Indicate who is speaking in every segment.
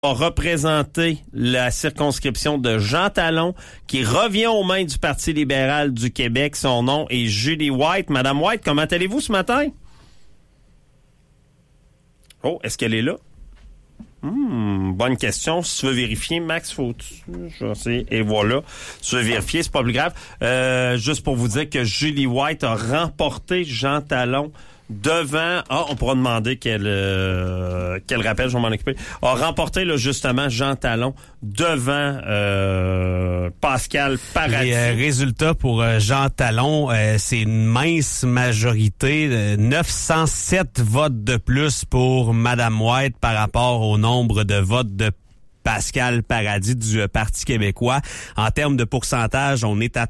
Speaker 1: a représenté la circonscription de Jean Talon, qui revient aux mains du Parti libéral du Québec. Son nom est Julie White. Madame White, comment allez-vous ce matin? Oh, est-ce qu'elle est là? Bonne question. Si tu veux vérifier, Max, je sais. Et voilà. Si tu veux vérifier, c'est pas plus grave. Juste pour vous dire que Julie White a remporté Jean Talon devant... on pourra demander qu'elle rappelle, je vais m'en occuper. A remporté, là, justement, Jean Talon devant Pascal Paradis.
Speaker 2: Les résultats pour Jean Talon, c'est une mince majorité. 907 votes de plus pour Madame White par rapport au nombre de votes de Pascal Paradis du Parti québécois. En termes de pourcentage, on est à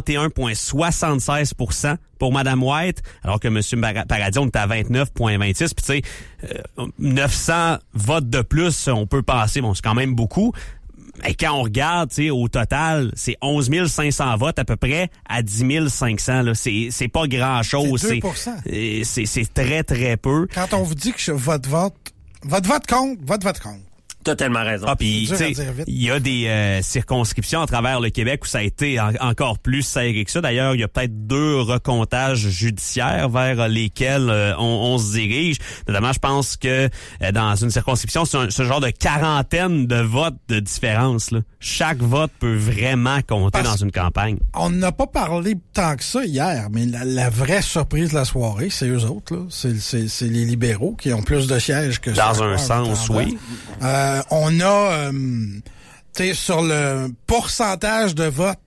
Speaker 2: 31,76% pour Madame White, alors que M. Paradis, on est à 29,26%. Puis tu sais, 900 votes de plus, on peut penser, bon, c'est quand même beaucoup. Et quand on regarde, tu sais, au total, c'est 11 500 votes à peu près à 10 500. Là. C'est pas grand-chose.
Speaker 3: C'est 2%.
Speaker 2: C'est très, très peu.
Speaker 3: Quand on vous dit que votre vote compte, votre vote compte.
Speaker 1: T'as tellement raison.
Speaker 2: Puis, tu sais, il y a des circonscriptions à travers le Québec où ça a été encore plus serré que ça. D'ailleurs, il y a peut-être 2 recomptages judiciaires vers lesquels on se dirige. Notamment, je pense que dans une circonscription, c'est ce genre de quarantaine de votes de différence. Là. Chaque vote peut vraiment compter dans une campagne.
Speaker 3: On n'a pas parlé tant que ça hier, mais la vraie surprise de la soirée, c'est eux autres. Là. C'est les libéraux qui ont plus de sièges que ça.
Speaker 2: Dans un sens, oui.
Speaker 3: On a, sur le pourcentage de vote,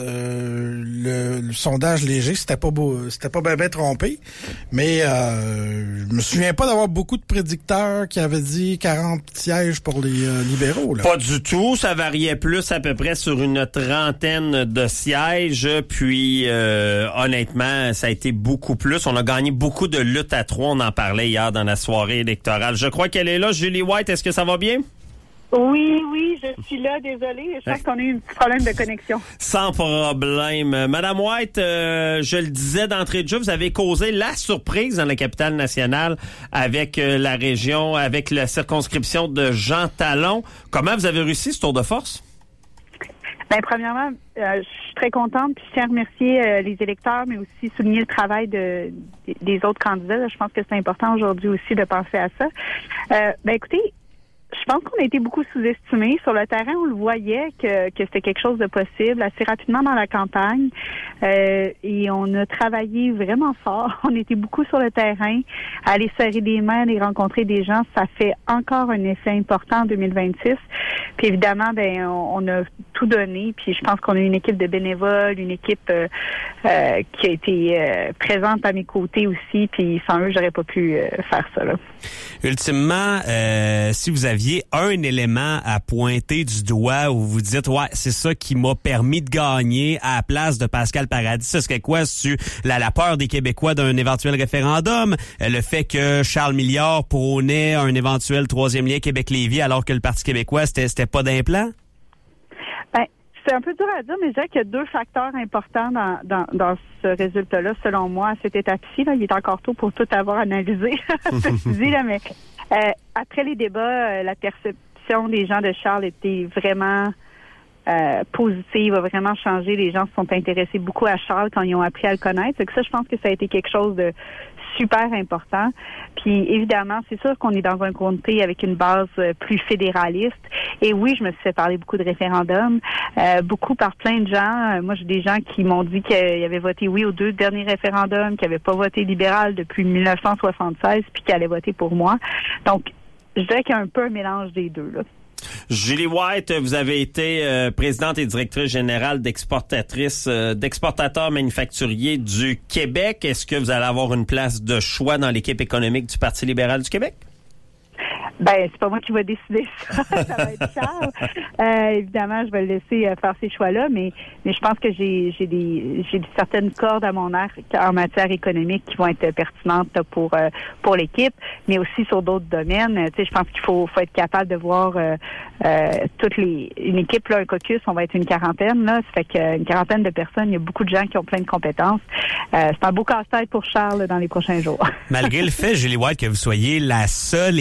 Speaker 3: le sondage léger, c'était pas bien trompé, mais je me souviens pas d'avoir beaucoup de prédicteurs qui avaient dit 40 sièges pour les libéraux. Là.
Speaker 1: Pas du tout, ça variait plus à peu près sur une trentaine de sièges, puis honnêtement, ça a été beaucoup plus. On a gagné beaucoup de lutte à 3, on en parlait hier dans la soirée électorale. Je crois qu'elle est là, Julie White, est-ce que ça va bien?
Speaker 4: Oui, je suis là, désolée. Je pense qu'on a eu un petit problème de connexion.
Speaker 1: Sans problème. Madame White, je le disais d'entrée de jeu, vous avez causé la surprise dans la capitale nationale avec la région, avec la circonscription de Jean Talon. Comment vous avez réussi ce tour de force?
Speaker 4: Bien, premièrement, je suis très contente, puis je tiens à remercier les électeurs, mais aussi souligner le travail des autres candidats. Là, je pense que c'est important aujourd'hui aussi de penser à ça. Écoutez, je pense qu'on a été beaucoup sous-estimés. Sur le terrain, on le voyait que c'était quelque chose de possible assez rapidement dans la campagne. Et on a travaillé vraiment fort. On était beaucoup sur le terrain, à aller serrer des mains, aller rencontrer des gens. Ça fait encore un effet important en 2026. Puis évidemment, on a tout donné. Puis je pense qu'on a une équipe de bénévoles, une équipe qui a été présente à mes côtés aussi. Puis sans eux, j'aurais pas pu faire ça. Là.
Speaker 2: Ultimement, si vous aviez un élément à pointer du doigt où vous dites, ouais, c'est ça qui m'a permis de gagner à la place de Pascal Paradis, ce serait quoi? C'est la peur des Québécois d'un éventuel référendum, le fait que Charles Milliard prônait un éventuel 3e lien Québec-Lévis alors que le Parti québécois, c'était pas d'implant?
Speaker 4: C'est un peu dur à dire, mais je dirais qu'il y a 2 facteurs importants dans ce résultat-là, selon moi, à cette étape-ci. Là, il est encore tôt pour tout avoir analysé, mais après les débats, la perception des gens de Charles était vraiment positive, a vraiment changé. Les gens se sont intéressés beaucoup à Charles quand ils ont appris à le connaître. Donc ça, je pense que ça a été quelque chose de super important. Puis évidemment, c'est sûr qu'on est dans un comté avec une base plus fédéraliste. Et oui, je me suis fait parler beaucoup de référendums, beaucoup par plein de gens. Moi, j'ai des gens qui m'ont dit qu'ils avaient voté oui aux 2 derniers référendums, qu'ils n'avaient pas voté libéral depuis 1976, puis qu'ils allaient voter pour moi. Donc, je dirais qu'il y a un peu un mélange des deux, là.
Speaker 1: Julie White, vous avez été présidente et directrice générale d'exportateurs manufacturiers du Québec. Est-ce que vous allez avoir une place de choix dans l'équipe économique du Parti libéral du Québec?
Speaker 4: C'est pas moi qui vais décider ça. Ça va être Charles. Évidemment, je vais le laisser faire ces choix-là, mais je pense que j'ai certaines cordes à mon arc en matière économique qui vont être pertinentes là, pour l'équipe, mais aussi sur d'autres domaines. Je pense qu'il faut être capable de voir une équipe, là, un caucus, on va être une quarantaine, là. Ça fait qu'une quarantaine de personnes, il y a beaucoup de gens qui ont plein de compétences. C'est un beau casse-tête pour Charles là, dans les prochains jours.
Speaker 2: Malgré le fait, Julie White, que vous soyez la seule élue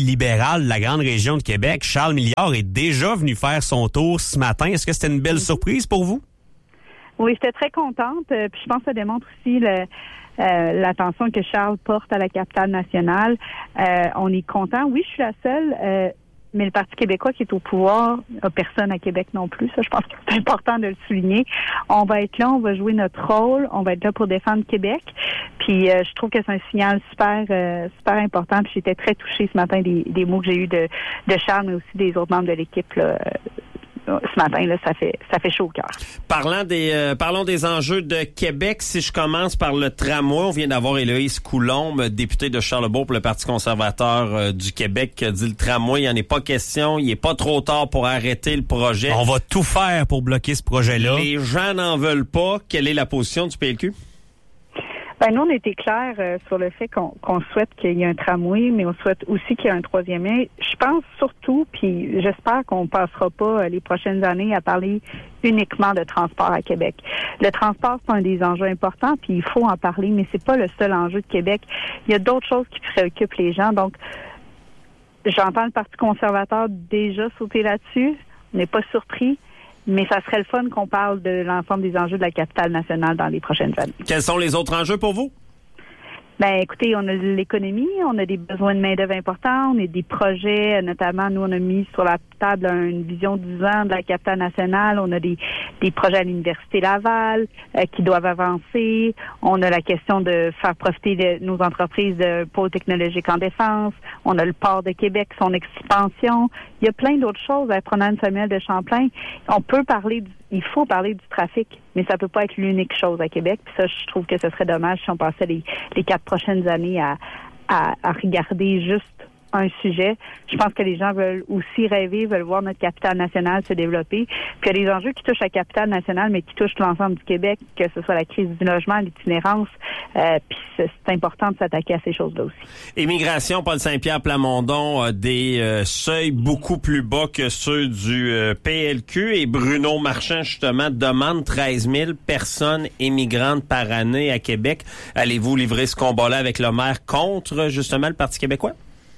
Speaker 2: libéral de la grande région de Québec, Charles Milliard, est déjà venu faire son tour ce matin. Est-ce que c'était une belle surprise pour vous?
Speaker 4: Oui, j'étais très contente. Puis je pense que ça démontre aussi l'attention que Charles porte à la capitale nationale. On est content. Oui, je suis la seule. Mais le Parti québécois qui est au pouvoir n'a personne à Québec non plus. Ça, je pense que c'est important de le souligner. On va être là, on va jouer notre rôle, on va être là pour défendre Québec. Puis je trouve que c'est un signal super important. Puis j'étais très touchée ce matin des mots que j'ai eus de Charles, mais aussi des autres membres de l'équipe là. Ce matin, là, ça fait chaud au cœur.
Speaker 1: Parlons des enjeux de Québec. Si je commence par le tramway, on vient d'avoir Héloïse Coulombe, députée de Charlebourg pour le Parti conservateur du Québec, qui a dit le tramway, il n'y en est pas question, il est pas trop tard pour arrêter le projet.
Speaker 2: On va tout faire pour bloquer ce projet-là.
Speaker 1: Les gens n'en veulent pas. Quelle est la position du PLQ?
Speaker 4: Ben, nous, on était clairs sur le fait qu'on souhaite qu'il y ait un tramway, mais on souhaite aussi qu'il y ait un troisième lien. Je pense surtout, puis j'espère qu'on passera pas les prochaines années à parler uniquement de transport à Québec. Le transport, c'est un des enjeux importants, puis il faut en parler, mais c'est pas le seul enjeu de Québec. Il y a d'autres choses qui préoccupent les gens. Donc, j'entends le Parti conservateur déjà sauter là-dessus. On n'est pas surpris. Mais ça serait le fun qu'on parle de l'ensemble des enjeux de la capitale nationale dans les prochaines années.
Speaker 1: Quels sont les autres enjeux pour vous?
Speaker 4: Ben, écoutez, on a l'économie, on a des besoins de main-d'œuvre importants, on a des projets, notamment, nous, on a mis sur la table une vision 10 ans de la capitale nationale, on a des projets à l'Université Laval qui doivent avancer, on a la question de faire profiter nos entreprises de pôle technologique en défense, on a le port de Québec, son expansion, il y a plein d'autres choses à Promenade-Samuel de Champlain. Il faut parler du trafic, mais ça peut pas être l'unique chose à Québec. Puis ça, je trouve que ce serait dommage si on passait les 4 prochaines années à regarder juste un sujet. Je pense que les gens veulent aussi rêver, veulent voir notre capitale nationale se développer. Puis il y a des enjeux qui touchent la capitale nationale, mais qui touchent l'ensemble du Québec, que ce soit la crise du logement, l'itinérance. Puis c'est important de s'attaquer à ces choses-là aussi.
Speaker 1: Immigration, Paul Saint-Pierre Plamondon a des seuils beaucoup plus bas que ceux du PLQ. Et Bruno Marchand, justement, demande 13 000 personnes immigrantes par année à Québec. Allez-vous livrer ce combat-là avec le maire contre, justement, le Parti québécois?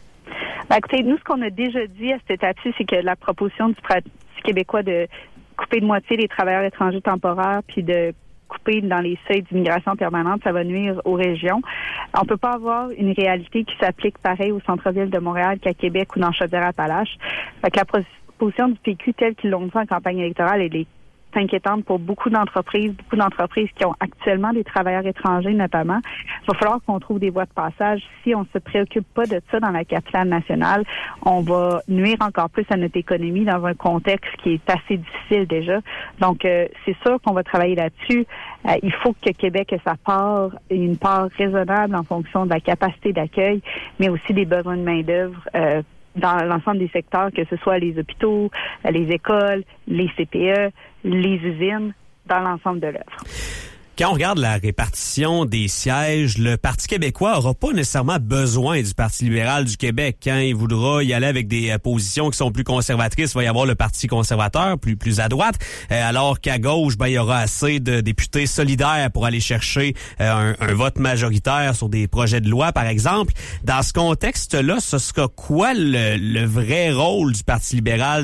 Speaker 4: Ben, écoutez, nous, ce qu'on a déjà dit à cette étape-ci, c'est que la proposition du Parti québécois de couper de moitié les travailleurs étrangers temporaires puis de couper dans les seuils d'immigration permanente, ça va nuire aux régions. On peut pas avoir une réalité qui s'applique pareil au centre-ville de Montréal qu'à Québec ou dans Chaudière-Appalaches. Fait que la proposition du PQ telle qu'ils l'ont fait en campagne électorale, elle est inquiétante pour beaucoup d'entreprises qui ont actuellement des travailleurs étrangers notamment. Il va falloir qu'on trouve des voies de passage. Si on se préoccupe pas de ça dans la capitale nationale, on va nuire encore plus à notre économie dans un contexte qui est assez difficile déjà. Donc, c'est sûr qu'on va travailler là-dessus. Il faut que Québec ait une part raisonnable en fonction de la capacité d'accueil, mais aussi des besoins de main-d'œuvre dans l'ensemble des secteurs, que ce soit les hôpitaux, les écoles, les CPE, les usines, dans l'ensemble de l'œuvre.
Speaker 2: Quand on regarde la répartition des sièges, le Parti québécois aura pas nécessairement besoin du Parti libéral du Québec. Quand il voudra y aller avec des positions qui sont plus conservatrices, il va y avoir le Parti conservateur plus à droite, alors qu'à gauche, il y aura assez de députés solidaires pour aller chercher un vote majoritaire sur des projets de loi, par exemple. Dans ce contexte-là, ce sera quoi le vrai rôle du Parti libéral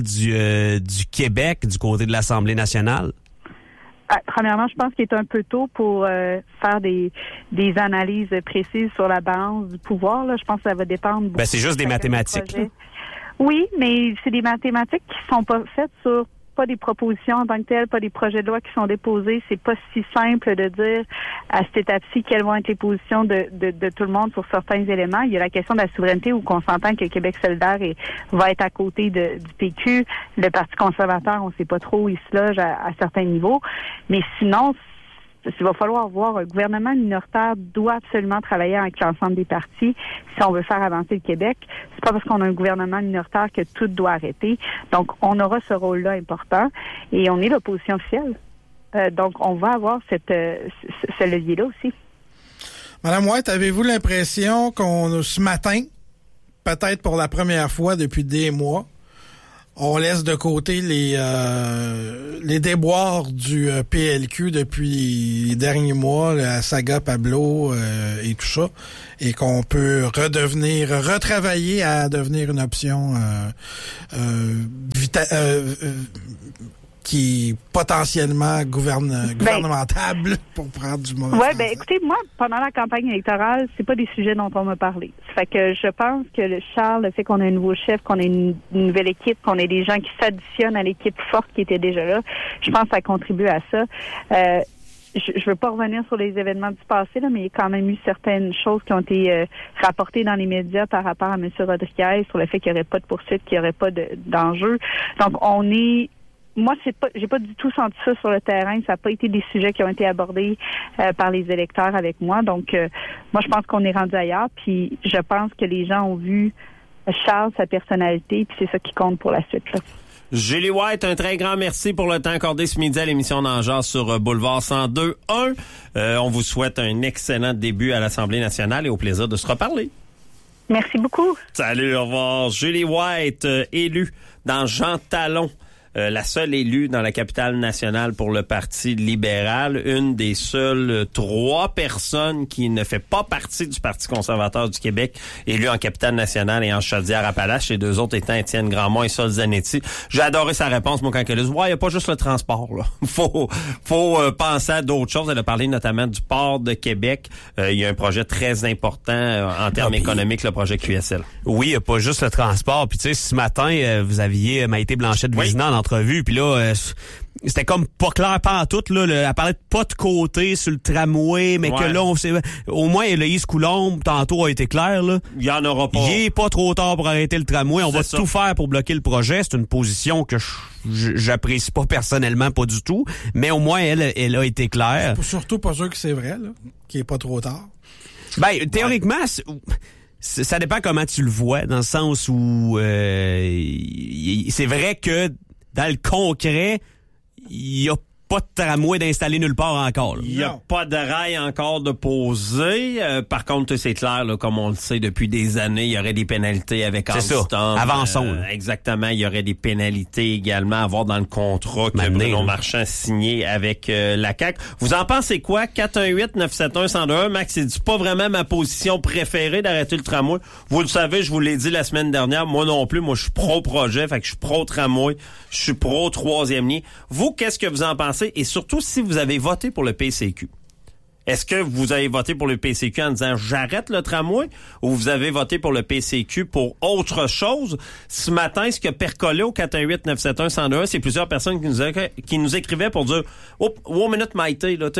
Speaker 2: du Québec, du côté de l'Assemblée nationale?
Speaker 4: Premièrement, je pense qu'il est un peu tôt pour faire des analyses précises sur la balance du pouvoir. Là. Je pense que ça va dépendre beaucoup.
Speaker 2: C'est juste des mathématiques.
Speaker 4: Oui, mais c'est des mathématiques qui sont pas faites sur pas des propositions en tant que telles, pas des projets de loi qui sont déposés. C'est pas si simple de dire à cette étape-ci quelles vont être les positions de tout le monde sur certains éléments. Il y a la question de la souveraineté où on s'entend que Québec solidaire va être à côté du PQ. Le Parti conservateur, on sait pas trop où il se loge à certains niveaux. Mais sinon, il va falloir voir un gouvernement minoritaire doit absolument travailler avec l'ensemble des partis si on veut faire avancer le Québec. C'est pas parce qu'on a un gouvernement minoritaire que tout doit arrêter. Donc, on aura ce rôle-là important et on est l'opposition officielle. Donc, on va avoir ce levier-là aussi.
Speaker 3: Madame White, avez-vous l'impression qu'on, ce matin, peut-être pour la première fois depuis des mois, on laisse de côté les déboires du PLQ depuis les derniers mois, la saga Pablo et tout ça, et qu'on peut retravailler à devenir une option qui est potentiellement gouvernementable pour prendre du mot.
Speaker 4: Oui, écoutez, moi, pendant la campagne électorale, c'est pas des sujets dont on m'a parlé. Ça fait que je pense que Charles, le fait qu'on ait un nouveau chef, qu'on ait une nouvelle équipe, qu'on ait des gens qui s'additionnent à l'équipe forte qui était déjà là, je pense que ça contribue à ça. Je veux pas revenir sur les événements du passé, là, mais il y a quand même eu certaines choses qui ont été rapportées dans les médias par rapport à M. Rodriguez sur le fait qu'il n'y aurait pas de poursuite, qu'il n'y aurait pas d'enjeu. Donc, moi, j'ai pas du tout senti ça sur le terrain. Ça n'a pas été des sujets qui ont été abordés par les électeurs avec moi. Donc, moi, je pense qu'on est rendu ailleurs. Puis, je pense que les gens ont vu Charles, sa personnalité, puis c'est ça qui compte pour la suite, là.
Speaker 1: Julie White, un très grand merci pour le temps accordé ce midi à l'émission d'En Jase sur Boulevard 102.1. On vous souhaite un excellent début à l'Assemblée nationale et au plaisir de se reparler.
Speaker 4: Merci beaucoup.
Speaker 1: Salut, au revoir. Julie White, élue dans Jean Talon. La seule élue dans la capitale nationale pour le Parti libéral, une des seules 3 personnes qui ne fait pas partie du Parti conservateur du Québec, élue en capitale nationale et en Chaudière-Appalaches, les 2 autres étant Étienne Grandmont et Sol Zanetti. J'ai adoré sa réponse, moi, quand elle a dit « Ouais, il n'y a pas juste le transport, là. Faut penser à d'autres choses. » Elle a parlé notamment du port de Québec. Il y a un projet très important en termes économiques, le projet QSL.
Speaker 2: Oui, il n'y a pas juste le transport. Puis tu sais, ce matin, vous aviez Maïté Blanchette-Vézina en entrevue, puis là, c'était comme pas clair pantoute, là. Elle parlait de pas de côté sur le tramway, mais que là, au moins, Héloïse Coulombe, tantôt, a été clair, là.
Speaker 1: Il y en aura pas.
Speaker 2: Il est pas trop tard pour arrêter le tramway. On va tout faire pour bloquer le projet. C'est une position que j'apprécie pas personnellement, pas du tout. Mais au moins, elle a été claire.
Speaker 3: C'est surtout pas sûr que c'est vrai, là, qu'il est pas trop tard.
Speaker 2: Ben, théoriquement, ça dépend comment tu le vois, dans le sens où c'est vrai que dans le concret, il y a pas de tramway d'installer nulle part encore.
Speaker 1: Il n'y a pas de rail encore de poser. Par contre, c'est clair, là, comme on le sait depuis des années, il y aurait des pénalités avec Alstom.
Speaker 2: Avançons.
Speaker 1: Exactement, il y aurait des pénalités également à avoir dans le contrat que Bruno Marchand a signé avec la CAQ. Vous en pensez quoi? 418-971-1021. Max, c'est pas vraiment ma position préférée d'arrêter le tramway. Vous le savez, je vous l'ai dit la semaine dernière, moi non plus. Moi, je suis pro-projet, fait que je suis pro-tramway. Je suis pro-troisième lien. Vous, qu'est-ce que vous en pensez? Et surtout, si vous avez voté pour le PCQ. Est-ce que vous avez voté pour le PCQ en disant « j'arrête le tramway » ou vous avez voté pour le PCQ pour autre chose? Ce matin, ce qui a percolé au 418-971-1021, c'est plusieurs personnes qui nous écrivaient pour dire « Oh, one minute, Maïté, là,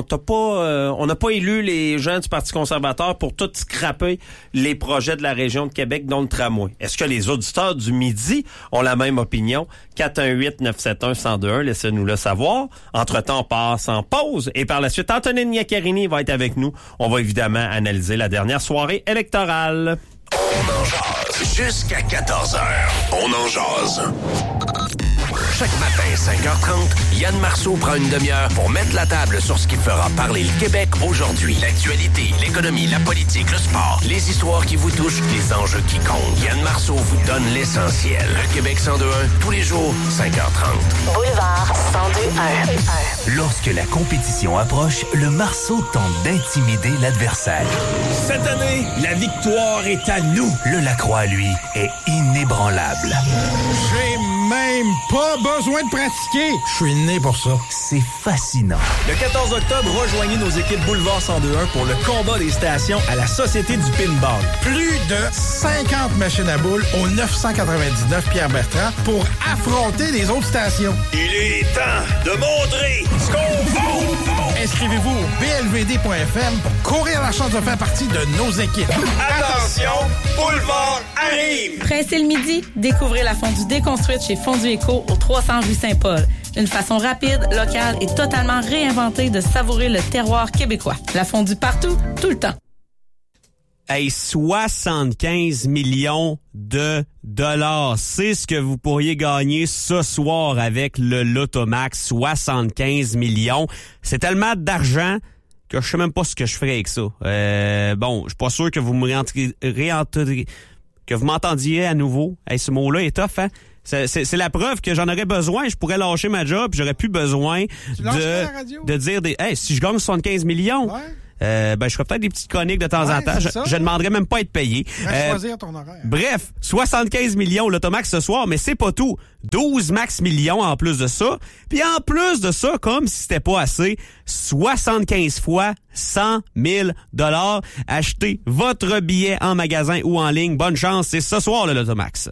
Speaker 1: on n'a pas élu les gens du Parti conservateur pour tout scraper les projets de la région de Québec, dont le tramway. » Est-ce que les auditeurs du Midi ont la même opinion? 418-971-1021, laissez-nous le savoir. Entre-temps, on passe en pause et par la suite, Antonine Niacarini va être avec nous. On va évidemment analyser la dernière soirée électorale.
Speaker 5: On en jase jusqu'à 14h. On en jase. Chaque matin, 5h30, Yann Marceau prend une demi-heure pour mettre la table sur ce qui fera parler le Québec aujourd'hui. L'actualité, l'économie, la politique, le sport, les histoires qui vous touchent, les enjeux qui comptent. Yann Marceau vous donne l'essentiel. Le Québec 102.1, tous les jours, 5h30.
Speaker 6: Boulevard 102.1.
Speaker 7: Lorsque la compétition approche, le Marceau tente d'intimider l'adversaire.
Speaker 8: Cette année, la victoire est à nous.
Speaker 7: Le Lacroix, lui, est inébranlable.
Speaker 3: J'ai même pas besoin de pratiquer. Je suis né pour ça.
Speaker 7: C'est fascinant.
Speaker 8: Le 14 octobre, rejoignez nos équipes Boulevard 102.1 pour le combat des stations à la Société du Pinball.
Speaker 3: Plus de 50 machines à boules au 999 Pierre-Bertrand pour affronter les autres stations.
Speaker 5: Il est temps de montrer ce qu'on vaut.
Speaker 3: Inscrivez-vous au blvd.fm pour courir la chance de faire partie de nos équipes.
Speaker 5: Attention, Boulevard arrive.
Speaker 9: Pressez le midi, découvrez la fondue déconstruite chez Fondue Éco au 300 rue Saint-Paul. Une façon rapide, locale et totalement réinventée de savourer le terroir québécois. La fondue partout, tout le temps.
Speaker 2: Hey, 75 millions de dollars. C'est ce que vous pourriez gagner ce soir avec le Lotomax. 75 millions. C'est tellement d'argent que je sais même pas ce que je ferais avec ça. Bon, je suis pas sûr que vous me que vous m'entendiez à nouveau. Hey, ce mot-là est tough, hein? C'est la preuve que j'en aurais besoin. Je pourrais lâcher ma job, puis j'aurais plus besoin de dire si je gagne 75 millions, je ferais peut-être des petites chroniques de temps en temps. Je demanderais même pas à être payé.
Speaker 3: Choisir ton horaire.
Speaker 2: Bref, 75 millions l'Automax ce soir, mais c'est pas tout. 12 max millions en plus de ça. Puis en plus de ça, comme si c'était pas assez, 75 fois 100 000 $. Achetez votre billet en magasin ou en ligne. Bonne chance, c'est ce soir l'Automax.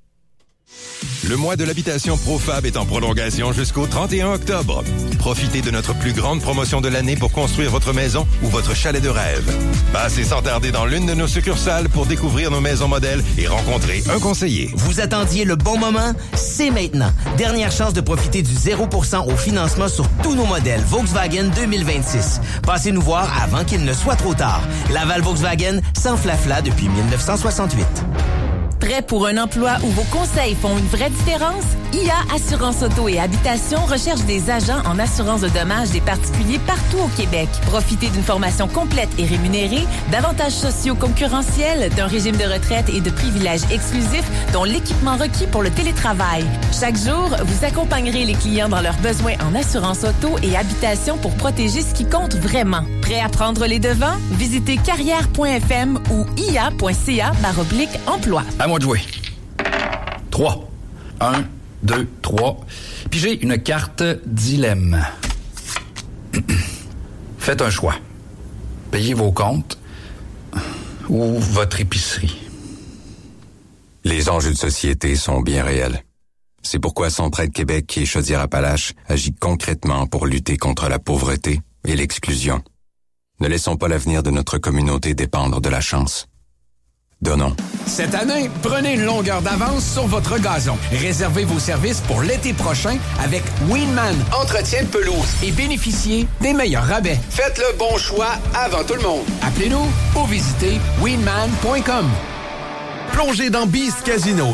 Speaker 10: Le mois de l'habitation Profab est en prolongation jusqu'au 31 octobre. Profitez de notre plus grande promotion de l'année pour construire votre maison ou votre chalet de rêve. Passez sans tarder dans l'une de nos succursales pour découvrir nos maisons modèles et rencontrer un conseiller.
Speaker 11: Vous attendiez le bon moment? C'est maintenant. Dernière chance de profiter du 0% au financement sur tous nos modèles Volkswagen 2026. Passez nous voir avant qu'il ne soit trop tard. Laval Volkswagen, sans flafla depuis 1968.
Speaker 12: Prêt pour un emploi où vos conseils font une vraie différence? IA Assurance Auto et Habitation recherche des agents en assurance de dommages des particuliers partout au Québec. Profitez d'une formation complète et rémunérée, d'avantages sociaux concurrentiels, d'un régime de retraite et de privilèges exclusifs, dont l'équipement requis pour le télétravail. Chaque jour, vous accompagnerez les clients dans leurs besoins en assurance auto et habitation pour protéger ce qui compte vraiment. Prêt à prendre les devants? Visitez carrière.fm ou ia.ca/emploi.
Speaker 13: À moi de jouer. 3. 1, 2, 3. Pigez une carte dilemme. Faites un choix. Payez vos comptes ou votre épicerie.
Speaker 10: Les enjeux de société sont bien réels. C'est pourquoi Centraide Québec et Chaudière-Appalaches agit concrètement pour lutter contre la pauvreté et l'exclusion. Ne laissons pas l'avenir de notre communauté dépendre de la chance. Donnons.
Speaker 14: Cette année, prenez une longueur d'avance sur votre gazon. Réservez vos services pour l'été prochain avec Winman Entretien de pelouse et bénéficiez des meilleurs rabais. Faites le bon choix avant tout le monde. Appelez-nous ou visitez winman.com.
Speaker 15: Plongez dans Beast Casino